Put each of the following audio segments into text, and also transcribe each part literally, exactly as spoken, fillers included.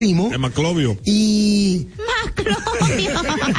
primo. De Maclovio. Y... Maclovio.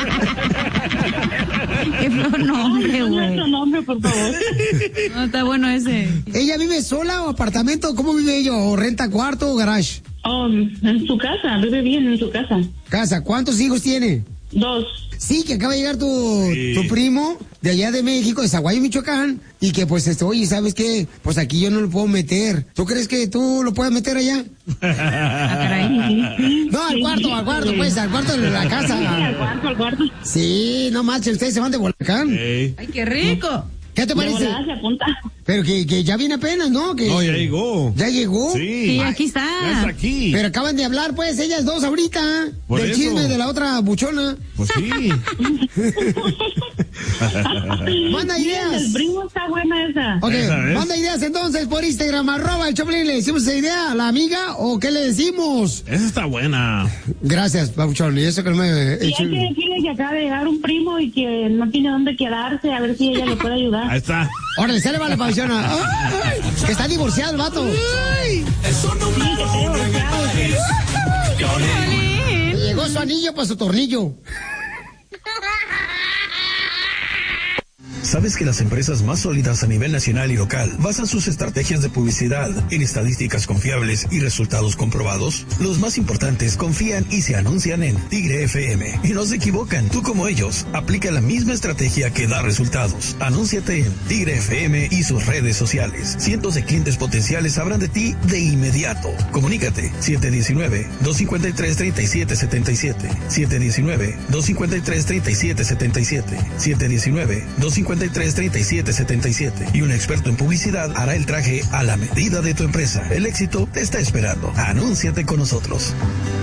Qué feo nombre, güey. No, nombre, por favor. No, está bueno ese. ¿Ella vive sola o apartamento? ¿Cómo vive ella? ¿O renta cuarto o garage? Oh, en su casa, vive bien en su casa. Casa. ¿Cuántos hijos tiene? Dos. Sí, que acaba de llegar tu, sí. tu primo de allá de México, de Zaguayo, Michoacán, y que pues, este, oye, ¿sabes qué? Pues aquí yo no lo puedo meter. ¿Tú crees que tú lo puedes meter allá? Ah, caray. No, al cuarto, al cuarto, pues, al cuarto de la casa. Sí, al cuarto, al cuarto. Sí, no manches, ustedes se van de volcán. Hey. Ay, qué rico. ¿Qué te parece? De volada se apunta. Pero que, que ya viene apenas, ¿no? Que, No, ya llegó. ¿Ya llegó? Sí. Sí, aquí está. Ya está aquí. Pero acaban de hablar, pues, ellas dos ahorita. Por del eso. chisme de la otra buchona. Pues sí. Manda Bien, ideas. el primo está buena esa. Ok, Esa es. manda ideas entonces por Instagram, arroba el Choplin. ¿Le decimos esa idea a la amiga o qué le decimos? Esa está buena. Gracias, Pabuchón. Y eso que no me he Y hecho. hay que decirle que acaba de llegar un primo y que no tiene dónde quedarse, a ver si ella le puede ayudar. Ahí está. Órale, sale, vale, Pabuchona. Ay, que está divorciado el vato. Ay. Eso no me lo negaré. Le llegó su anillo para su tornillo. ¿Sabes que las empresas más sólidas a nivel nacional y local basan sus estrategias de publicidad en estadísticas confiables y resultados comprobados? Los más importantes confían y se anuncian en Tigre F M. Y no se equivocan, tú como ellos, aplica la misma estrategia que da resultados. Anúnciate en Tigre F M y sus redes sociales. Cientos de clientes potenciales sabrán de ti de inmediato. Comunícate siete uno nueve, dos cinco tres, tres siete siete siete, siete uno nueve, dos cinco tres, tres siete siete siete, siete uno nueve, dos cinco tres, tres siete siete siete y un experto en publicidad hará el traje a la medida de tu empresa. El éxito te está esperando. Anúnciate con nosotros.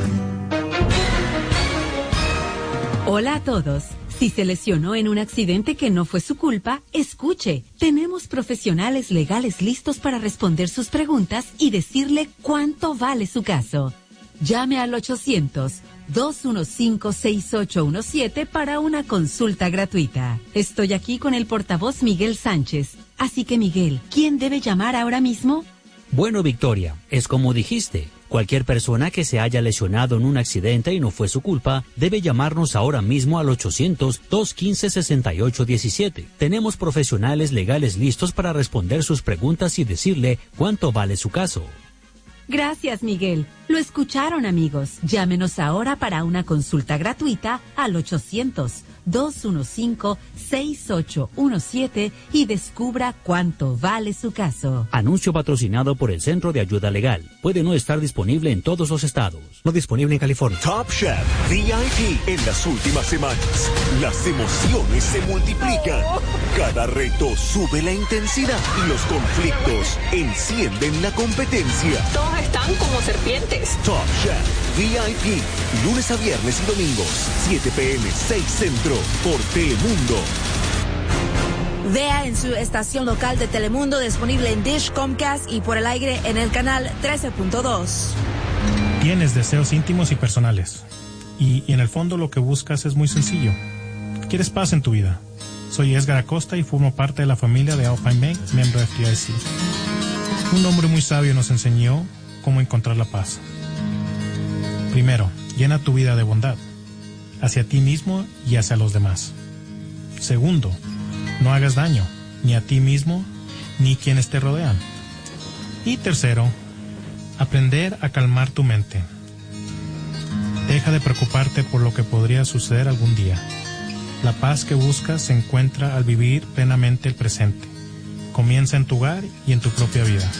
Hola a todos. Si se lesionó en un accidente que no fue su culpa, escuche. Tenemos profesionales legales listos para responder sus preguntas y decirle cuánto vale su caso. Llame al ochocientos, dos uno cinco, seis ocho uno siete para una consulta gratuita. Estoy aquí con el portavoz Miguel Sánchez. Así que, Miguel, ¿quién debe llamar ahora mismo? Bueno, Victoria, es como dijiste. Cualquier persona que se haya lesionado en un accidente y no fue su culpa, debe llamarnos ahora mismo al ochocientos, dos uno cinco, seis ocho uno siete. Tenemos profesionales legales listos para responder sus preguntas y decirle cuánto vale su caso. Gracias, Miguel. Lo escucharon, amigos. Llámenos ahora para una consulta gratuita al ochocientos, dos uno cinco, seis ocho uno siete y descubra cuánto vale su caso. Anuncio patrocinado por el Centro de Ayuda Legal. Puede no estar disponible en todos los estados. No disponible en California. Top Chef V I P en las últimas semanas. Las emociones se multiplican. Cada reto sube la intensidad y los conflictos encienden la competencia. Todos están como serpientes. Top Chef V I P, lunes a viernes y domingos, siete p m, seis Centro, por Telemundo. Vea en su estación local de Telemundo, disponible en Dish, Comcast y por el aire en el canal trece punto dos. Tienes deseos íntimos y personales. Y, y en el fondo lo que buscas es muy sencillo. Quieres paz en tu vida. Soy Edgar Acosta y formo parte de la familia de Alpine Bank, miembro de F D I C. Un hombre muy sabio nos enseñó cómo encontrar la paz. Primero, llena tu vida de bondad, hacia ti mismo y hacia los demás. Segundo, no hagas daño, ni a ti mismo, ni quienes te rodean. Y tercero, aprender a calmar tu mente. Deja de preocuparte por lo que podría suceder algún día. La paz que buscas se encuentra al vivir plenamente el presente. Comienza en tu hogar y en tu propia vida.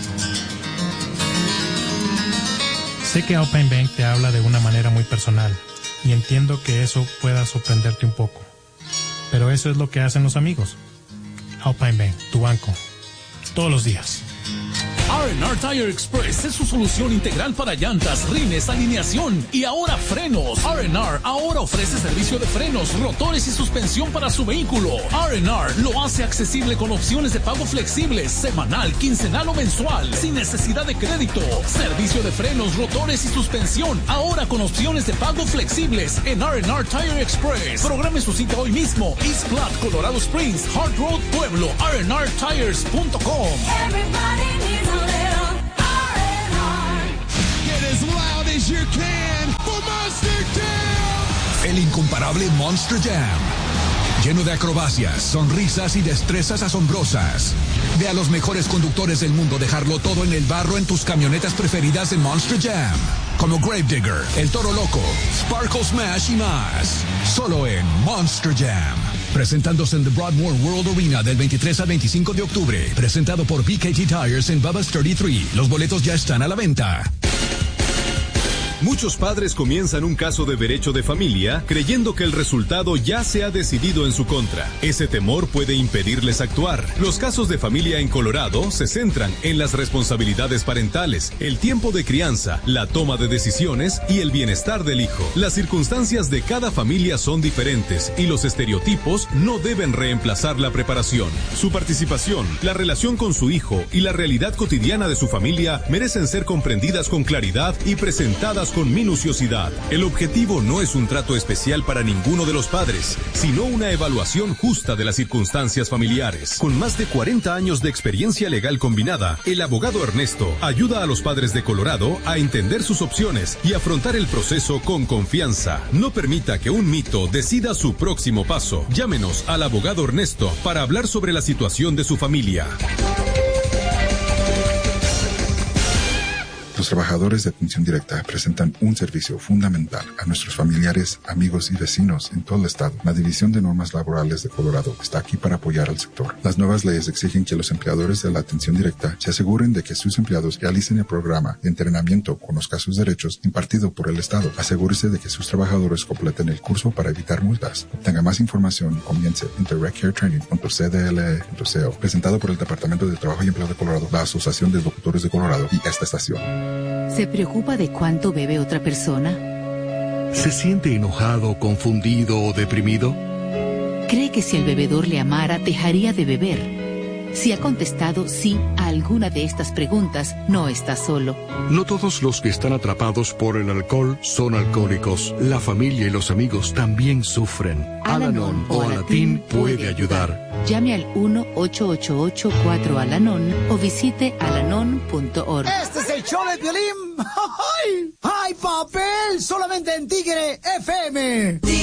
Sé que Alpine Bank te habla de una manera muy personal y entiendo que eso pueda sorprenderte un poco. Pero eso es lo que hacen los amigos. Alpine Bank, tu banco. Todos los días. R and R Tire Express es su solución integral para llantas, rines, alineación y ahora frenos. R and R ahora ofrece servicio de frenos, rotores y suspensión para su vehículo. R and R lo hace accesible con opciones de pago flexibles, semanal, quincenal o mensual, sin necesidad de crédito. Servicio de frenos, rotores y suspensión, ahora con opciones de pago flexibles en R and R Tire Express. Programe su cita hoy mismo. East Platte, Colorado Springs, Hart Road, Pueblo, R and R tires punto com. Everybody needs a little R and R. Get as loud as your can for Monster Jam. El incomparable Monster Jam. Lleno de acrobacias, sonrisas y destrezas asombrosas. Ve a los mejores conductores del mundo dejarlo todo en el barro en tus camionetas preferidas en Monster Jam. Como Gravedigger, El Toro Loco, Sparkle Smash y más. Solo en Monster Jam. Presentándose en The Broadmoor World Arena del veintitrés al veinticinco de octubre. Presentado por B K T Tires en Bubba's treinta y tres. Los boletos ya están a la venta. Muchos padres comienzan un caso de derecho de familia creyendo que el resultado ya se ha decidido en su contra. Ese temor puede impedirles actuar. Los casos de familia en Colorado se centran en las responsabilidades parentales, el tiempo de crianza, la toma de decisiones y el bienestar del hijo. Las circunstancias de cada familia son diferentes y los estereotipos no deben reemplazar la preparación. Su participación, la relación con su hijo y la realidad cotidiana de su familia merecen ser comprendidas con claridad y presentadas con minuciosidad. El objetivo no es un trato especial para ninguno de los padres, sino una evaluación justa de las circunstancias familiares. Con más de cuarenta años de experiencia legal combinada, el abogado Ernesto ayuda a los padres de Colorado a entender sus opciones y afrontar el proceso con confianza. No permita que un mito decida su próximo paso. Llámenos al abogado Ernesto para hablar sobre la situación de su familia. Los trabajadores de atención directa presentan un servicio fundamental a nuestros familiares, amigos y vecinos en todo el estado. La División de Normas Laborales de Colorado está aquí para apoyar al sector. Las nuevas leyes exigen que los empleadores de la atención directa se aseguren de que sus empleados realicen el programa de entrenamiento con los casos de derechos impartido por el estado. Asegúrese de que sus trabajadores completen el curso para evitar multas. Obtenga más información y comience en direct care training punto c d l e punto co. Presentado por el Departamento de Trabajo y Empleo de Colorado, la Asociación de Locutores de Colorado y esta estación. ¿Se preocupa de cuánto bebe otra persona? ¿Se siente enojado, confundido o deprimido? ¿Cree que si el bebedor le amara, dejaría de beber? Si ha contestado sí a alguna de estas preguntas, no está solo. No todos los que están atrapados por el alcohol son alcohólicos. La familia y los amigos también sufren. Al-Anon o Alatín puede ayudar. Llame al uno ocho ocho ocho cuatro Al-Anon o visite alanon punto org. Este es el show de Piolín. ¡Ay, papel! Solamente en Tigre F M.